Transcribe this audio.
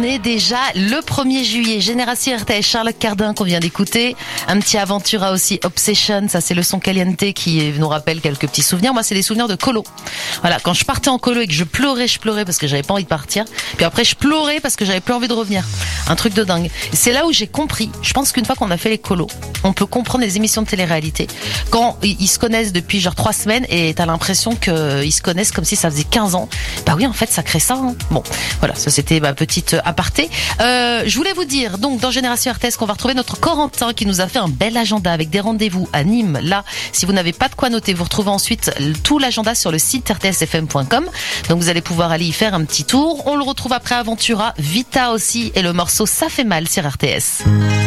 est déjà le 1er juillet. Génération RTS, Charlotte Cardin qu'on vient d'écouter. Un petit Aventura aussi, Obsession, ça c'est le son caliente qui nous rappelle quelques petits souvenirs. Moi c'est des souvenirs de colo. Voilà, quand je partais en colo et que je pleurais parce que j'avais pas envie de partir. Puis après je pleurais parce que j'avais plus envie de revenir. Un truc de dingue. Et c'est là où j'ai compris, je pense qu'une fois qu'on a fait les colos, on peut comprendre les émissions de télé-réalité. Quand ils se connaissent depuis genre 3 semaines et t'as l'impression qu'ils se connaissent comme si ça faisait 15 ans. Bah oui, en fait, ça crée ça. Hein. Bon, voilà, ça c'était ma petite aparté. Je voulais vous dire, donc, dans Génération RTS, qu'on va retrouver notre Corentin qui nous a fait un bel agenda avec des rendez-vous à Nîmes. Là, si vous n'avez pas de quoi noter, vous retrouvez ensuite tout l'agenda sur le site rtsfm.com. Donc, vous allez pouvoir aller y faire un petit tour. On le retrouve après Aventura, Vita aussi et le morceau Ça fait mal sur RTS.